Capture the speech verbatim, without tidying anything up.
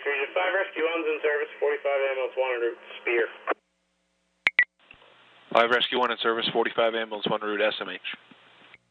Region five Rescue one's in service, forty-five ambulance one en route, Spear. five Rescue one in service, forty-five ambulance one route, S M H.